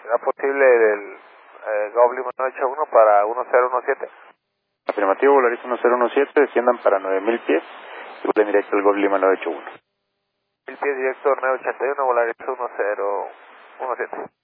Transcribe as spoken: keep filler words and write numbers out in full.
¿será posible el eh, Goblin nueve ocho uno para uno cero uno siete? Afirmativo, Volaris uno cero uno siete, desciendan para nueve mil pies y vuelen directo al Goblin nueve ocho uno. mil pies directo nueve ochenta y uno, Volaris uno cero uno siete.